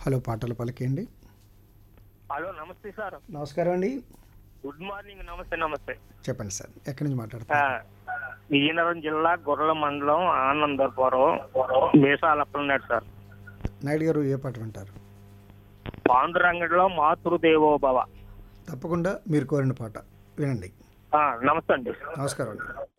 Hello, పాటలు పలికేయండి. Hello, నమస్తే sir. నమస్కారం అండి. Good morning. నమస్తే. చెప్పండి సార్, ఎక్కడి నుంచి ఆ, మాట్లాడుతున్నారు? విజయనగరం జిల్లా గొర్రెల మండలం ఆనందపురం మేసాలప్పలనాడు సార్. నాయుడు గారు, ఏ పాట వింటారు? పాండురంగడిలో మాతృదేవోభవ. తప్పకుండా మీరు కోరిన పాట వినండి. నమస్తే అండి. నమస్కారం అండి.